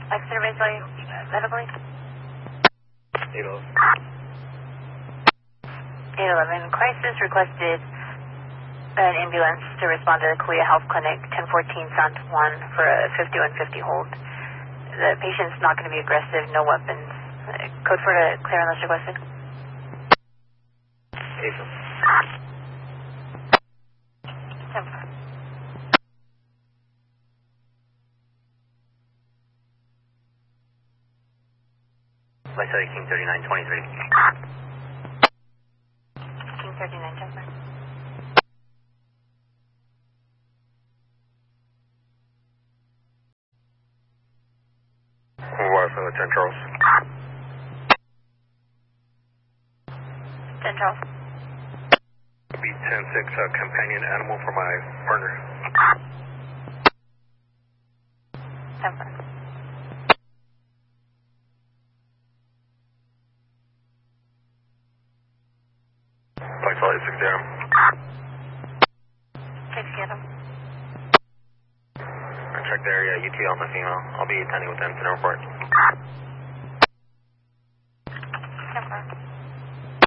Exeter Base Value Medical Lead. 811. Crisis requested an ambulance to respond to the Kauai Health Clinic, 1014 South 1 for a 5150 hold. The patient's not going to be aggressive, no weapons. Code for to clear unless requested. April. 10-4. Vitality King 3923. King 39, 10-4. Warfield 10 Charles. 10 Charles. Be 10-6, companion animal for my partner. 10-4. Vitality 6 0. 6 get him. I checked the area, UT on the female. I'll be attending with them to the report.